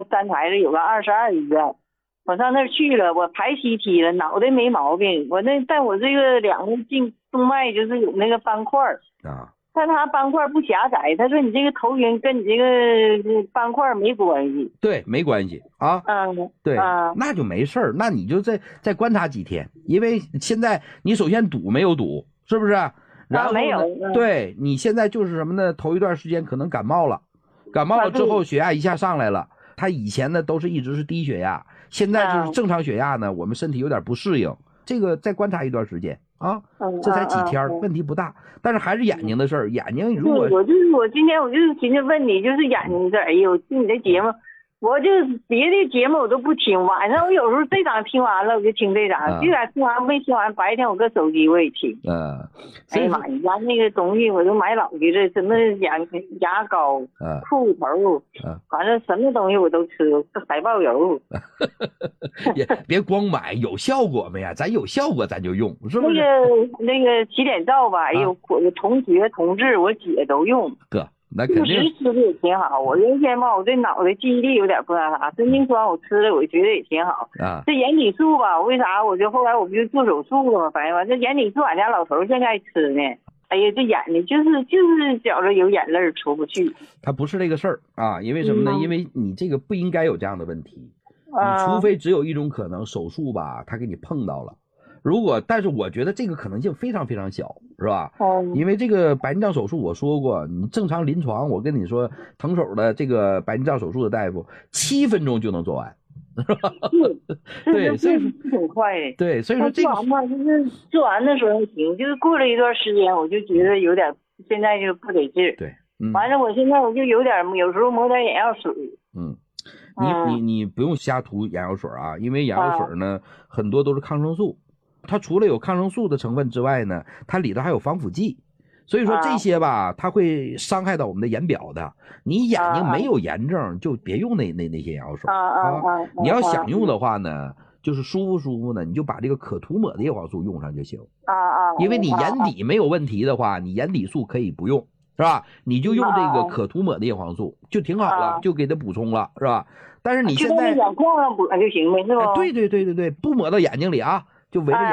三台子有个22医院，我上那儿去了，我排 CT 了，脑袋没毛病，但我这个两个动脉就是有那个斑块啊。但他斑块不狭窄，他说你这个头晕跟你这个斑块没关系。 对，没关系啊。对，那就没事儿，那你就再观察几天，因为现在你首先堵没有堵，是不是？然后没有。 对，你现在就是什么呢？头一段时间可能感冒了之后血压一下上来了，他以前呢都是一直是低血压，现在就是正常血压呢，我们身体有点不适应，这个再观察一段时间啊，这才几天，问题不大。但是还是眼睛的事儿，眼睛如果我今天我就是寻思问你，就是眼睛这，哎呦，听你的节目，我就别的节目我都不听，晚上我有时候这档听完了我就听这档，这档听完没听完，白天我搁手机我也听。哎呀妈呀，家那个东西我都买老的了，什么牙膏、裤头，反正什么东西我都吃，海豹油。 也别光买，有效果没呀？咱有效果咱就用，是不是？ 那个洗脸皂吧，哎呦，我同学同志我姐都用。 那肯定吃的也挺好。我原先吧，我对脑袋记忆力有点不那啥，神经酸我吃的我觉得也挺好。这眼底素吧，为啥我就后来我不就做手术了吗？反正这眼底素俺家老头现在爱吃呢。哎呀，这眼睛就是觉着有眼泪出不去。 他不是这个事儿啊，因为什么呢？因为你这个不应该有这样的问题。你除非只有一种可能，手术吧，他给你碰到了。但是我觉得这个可能性非常非常小，是吧？因为这个白内障手术我说过，你正常临床，我跟你说，腾手的这个白内障手术的大夫7分钟就能做完，是吧？对，所以说挺快的。 对，所以说这个做完嘛，就是做完的时候行，就是过了一段时间，我就觉得有点，现在就不得劲儿。 对， 完了，我现在我就有时候抹点眼药水。 你不用瞎涂眼药水啊，因为眼药水呢，很多都是抗生素。它除了有抗生素的成分之外呢，它里头还有防腐剂，所以说这些吧，它会伤害到我们的眼表的。你眼睛没有炎症，就别用那些眼药水你要想用的话呢，就是舒服呢，你就把这个可涂抹的叶黄素用上就行因为你眼底没有问题的话，你眼底素可以不用，是吧？你就用这个可涂抹的叶黄素就挺好了，就给它补充了，是吧？但是你现在眼眶上补就行呗，是吧？ 对，不抹到眼睛里啊，就围着眼